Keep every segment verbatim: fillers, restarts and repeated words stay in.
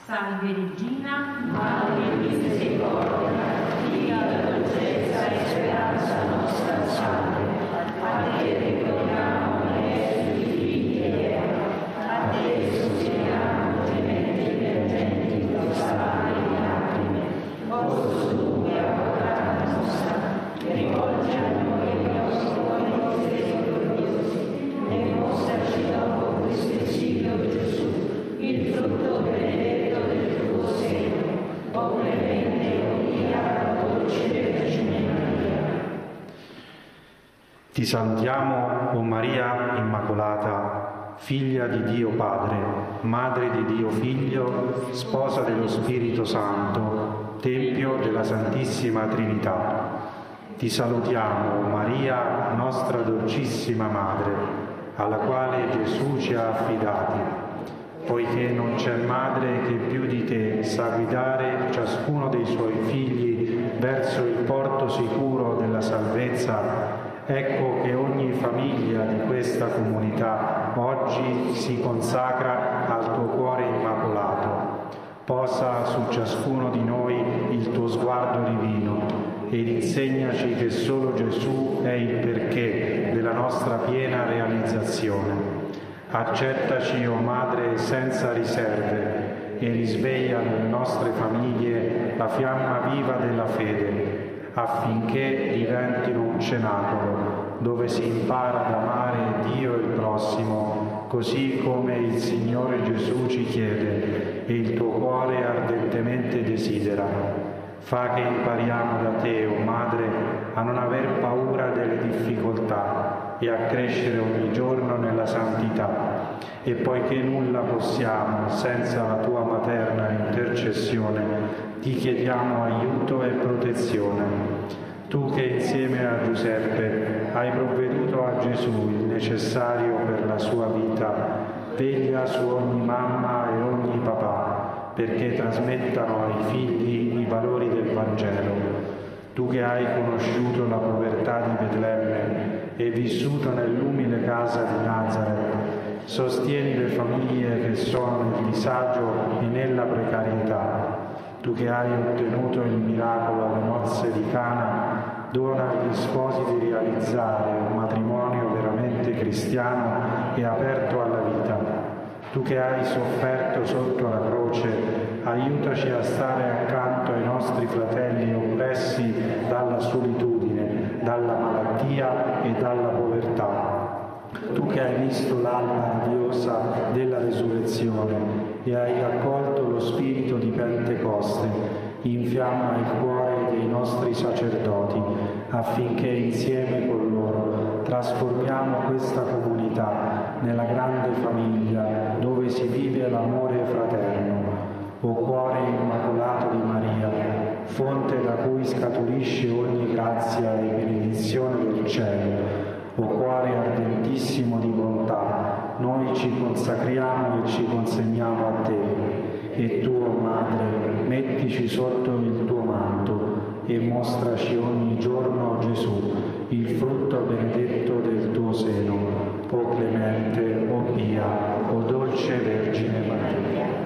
Salve Regina, Madre di misericordia, via la dolcezza e speranza nostra, salve. A te ricordiamo le figli di Eva, a te sosteniamo gementi emergenti con sale e lacrime. Posso dunque, avvocata nostra, rivolgi a noi i nostri cuori misericordiosi e mostraci dopo questo esilio Gesù, il frutto benedetto del tuo seno, o clemente, o pia, o dolce Vergine Maria. Ti salutiamo, o Maria Immacolata, figlia di Dio Padre, madre di Dio Figlio, sposa dello Spirito Santo, tempio della Santissima Trinità. Ti salutiamo, o Maria, nostra dolcissima madre, alla quale Gesù ci ha affidati, poiché non c'è madre che più di te sa guidare ciascuno dei suoi figli verso il porto sicuro della salvezza. Ecco che ogni famiglia di questa comunità oggi si consacra al tuo cuore immacolato. Posa su ciascuno di noi il tuo sguardo divino ed insegnaci che solo Gesù è il perché della nostra piena realizzazione. Accettaci, o Madre, senza riserve e risveglia nelle nostre famiglie la fiamma viva della fede, affinché diventino un cenacolo dove si impara ad amare Dio e il prossimo, così come il Signore Gesù ci chiede e il tuo cuore ardentemente desidera. Fa che impariamo da te, o Madre, a non aver paura delle difficoltà e a crescere ogni giorno nella santità. E poiché nulla possiamo senza la tua materna intercessione, ti chiediamo aiuto e protezione. Tu che insieme a Giuseppe hai provveduto a Gesù il necessario per la sua vita, veglia su ogni mamma e ogni papà, perché trasmettano ai figli i valori del Vangelo. Tu che hai conosciuto la povertà di Betlemme e vissuto nell'umile casa di Nazareth, sostieni le famiglie che sono nel disagio e nella precarietà. Tu che hai ottenuto il miracolo alle nozze di Cana, dona agli sposi di realizzare un matrimonio veramente cristiano e aperto alla vita. Tu che hai sofferto sotto la croce, aiutaci a stare accanto ai nostri fratelli oppressi dalla solitudine, dalla malattia e dalla povertà. Tu che hai visto l'alba radiosa della resurrezione e hai accolto lo spirito di Pentecoste, infiamma il cuore dei nostri sacerdoti, affinché insieme con loro trasformiamo questa comunità nella grande famiglia dove si vive l'amore fraterno. O cuore immacolato di Maria, fonte da cui scaturisce ogni grazia e benedizione del cielo, o cuore ardentissimo di bontà, noi ci consacriamo e ci consegniamo a te. E tu, o Madre, mettici sotto il tuo manto e mostraci ogni giorno Gesù, il frutto benedetto del tuo seno, o clemente, o pia, o dolce Vergine Maria.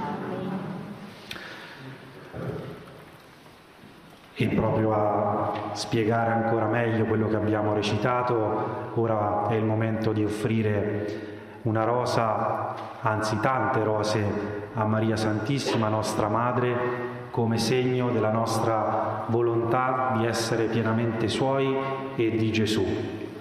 E proprio a spiegare ancora meglio quello che abbiamo recitato, ora è il momento di offrire una rosa, anzi tante rose, a Maria Santissima, nostra Madre, come segno della nostra volontà di essere pienamente Suoi e di Gesù.